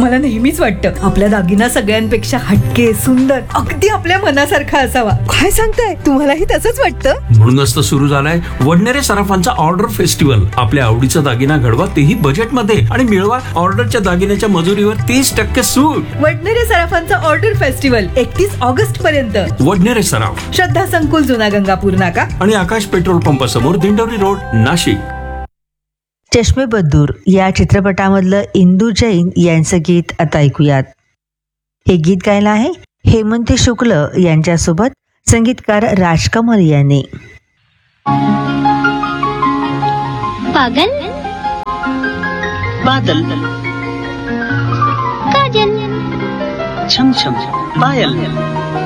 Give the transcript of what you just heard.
मला नेहमीच वाटतं आपला दागिना सगळ्यांपेक्षा हटके, सुंदर, अगदी आपल्या मनासारखा असावा. काय सांगताय, तुम्हालाही तसंच वाटतं? म्हणूनच तर सुरू झालाय वडनेरे सराफांचा ऑर्डर फेस्टिवल. आपल्या आवडीचा दागिना घडवा, तेही बजेटमध्ये, आणि मिळवा ऑर्डरच्या दागिन्याच्या मजुरीवर 30% सूट. वडनेरे सराफांचा ऑर्डर फेस्टिवल 31 ऑगस्ट पर्यंत. वडनेरे सराफ, श्रद्धा संकुल, जुना गंगापूर नाका आणि आकाश पेट्रोल पंप समोर, दिंडोरी रोड, नाशिक. चष्मे बद्दूर या चित्रपटामधलं इंदू जैन यांचं गीत आता ऐकूयात. हे गीत गायलं आहे हेमंत शुक्ल यांच्यासोबत संगीतकार राजकमल यांनी. पागल, बादल, काजल, छम छम पायल,